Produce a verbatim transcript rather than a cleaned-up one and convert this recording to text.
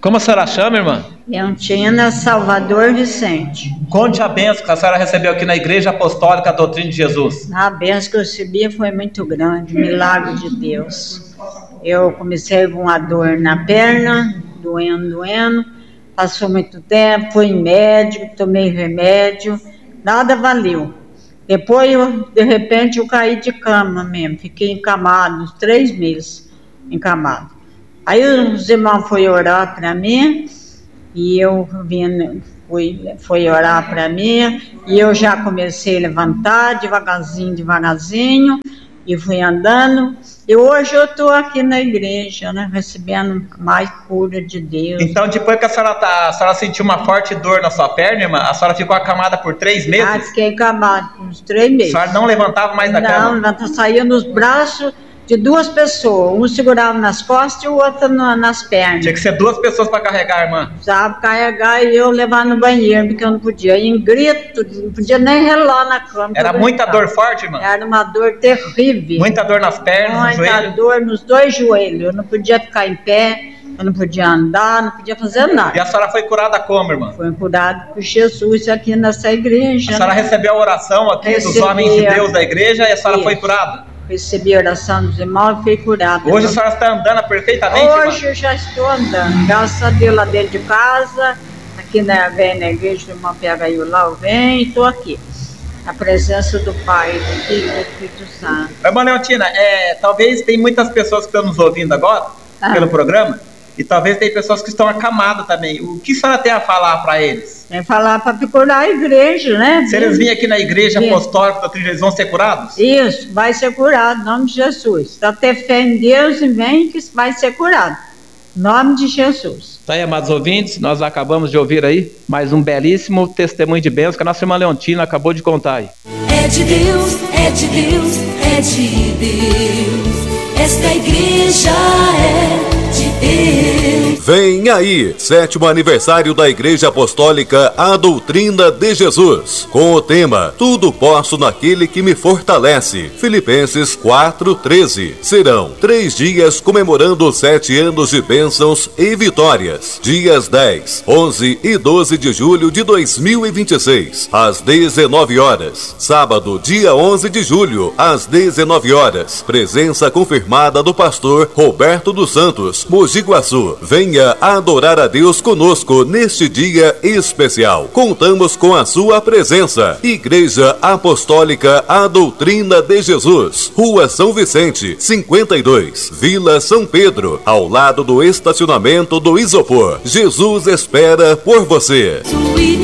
Como a senhora chama, irmã? Leontina Salvador Vicente. Conte a bênção que a senhora recebeu aqui na Igreja Apostólica a Doutrina de Jesus. A bênção que eu recebi foi muito grande, milagre de Deus. Eu comecei com uma dor na perna, doendo, doendo. Passou muito tempo, fui em médico, tomei remédio, nada valeu. Depois, eu, de repente, eu caí de cama mesmo, fiquei encamado, uns três meses encamado. Aí os irmãos foram orar para mim, e eu vim, fui, fui orar para mim, e eu já comecei a levantar devagarzinho, devagarzinho, e fui andando, e hoje eu estou aqui na igreja, né, recebendo mais cura de Deus. Então, depois que a senhora, tá, a senhora sentiu uma forte dor na sua perna, irmã, a senhora ficou acamada por três meses? Ah, fiquei acamada por uns três meses. A senhora não levantava mais da não, cama? Não, ela saía nos braços de duas pessoas, um segurava nas costas e o outro no, nas pernas. Tinha que ser duas pessoas para carregar, irmã. Precisava carregar e eu levar no banheiro, porque eu não podia. E em grito, não podia nem relar na cama. Era muita dor forte, irmã? Era uma dor terrível. Muita dor nas pernas, muita no joelho? Muita dor nos dois joelhos. Eu não podia ficar em pé, eu não podia andar, não podia fazer nada. E a senhora foi curada como, irmã? Foi curada por Jesus aqui nessa igreja. A senhora né? recebeu a oração aqui Recebi, dos homens de Deus da igreja e a senhora isso. foi curada? Recebi a oração dos irmãos e fui curada. Hoje a senhora está andando perfeitamente, Hoje irmã? eu já estou andando, graças a Deus, lá dentro de casa, aqui na, vem na igreja do irmão P H I lá, eu venho e estou aqui. A presença do Pai, do Filho e do Espírito Santo. Irmã Leontina, é, talvez tem muitas pessoas que estão nos ouvindo agora, ah. pelo programa, e talvez tem pessoas que estão acamadas também. O que a senhora tem a falar para eles? Tem que falar para procurar a igreja, né? Se eles virem aqui na igreja Vim. apostólica da Doutrina, eles vão ser curados? Isso, vai ser curado, em nome de Jesus. Está ter fé em Deus e vem que vai ser curado. Em nome de Jesus. Tá aí, amados ouvintes, nós acabamos de ouvir aí mais um belíssimo testemunho de bênção que a nossa irmã Leontina acabou de contar aí. É de Deus, é de Deus, é de Deus. Esta igreja é de Deus. Vem aí, sétimo aniversário da Igreja Apostólica A Doutrina de Jesus, com o tema Tudo Posso Naquele que Me Fortalece, Filipenses quatro, treze. Serão três dias comemorando sete anos de bênçãos e vitórias. Dias dez, onze e doze de julho de dois mil e vinte e seis, às dezenove horas. Sábado, dia onze de julho, às dezenove horas. Presença confirmada do pastor Roberto dos Santos, Mogi Guaçu. Venha adorar a Deus conosco neste dia especial. Contamos com a sua presença. Igreja Apostólica A Doutrina de Jesus, Rua São Vicente, cinquenta e dois, Vila São Pedro, ao lado do estacionamento do Isopor. Jesus espera por você.